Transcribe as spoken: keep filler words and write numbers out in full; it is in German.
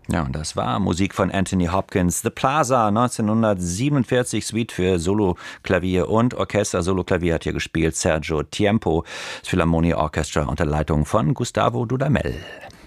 Ja, und das war Musik von Anthony Hopkins. The Plaza, neunzehnhundertsiebenundvierzig, Suite für Solo-Klavier und Orchester. Solo-Klavier hat hier gespielt Sergio Tiempo, das Philharmonia Orchestra unter Leitung von Gustavo Dudamel.